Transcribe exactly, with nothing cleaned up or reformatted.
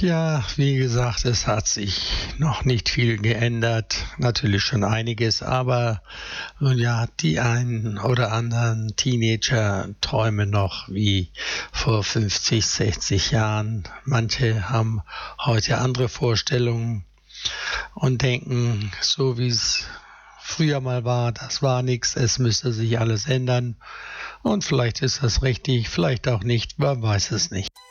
Tja, wie gesagt, es hat sich noch nicht viel geändert, natürlich schon einiges, aber nun ja, die einen oder anderen Teenager träumen noch wie vor fünfzig, sechzig Jahren. Manche haben heute andere Vorstellungen und denken, so wie es früher mal war, das war nichts, es müsste sich alles ändern. Und vielleicht ist das richtig, vielleicht auch nicht, man weiß es nicht.